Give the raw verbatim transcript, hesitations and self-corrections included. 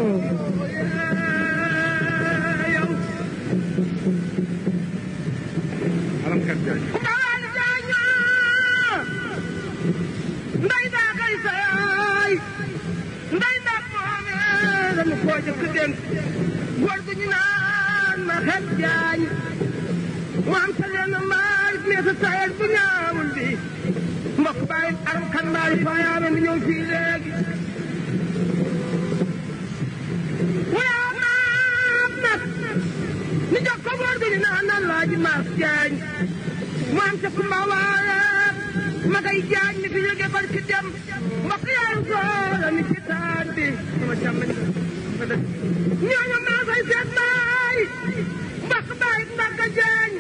nday daa kay sayaay nday daa moome dama koo jëkk dénk góor gu ñu naan ma xel jaañ mu am sa leen mbaay mais sa tayal bu ñaawul bi mbokk bàyyi aram kan mbaay faayaame mi ñëw fii léegi wayaa maam nag ni jox ko góor gu ñu naan na laaji maas jaañ mu am sa kumba waaya ma kay jaañ mi fi jóge barki dem mbokk yaay soola mi ci taan bi sama jàmm ñooñu maa koy seet maay mbokk baay ndaka jaañ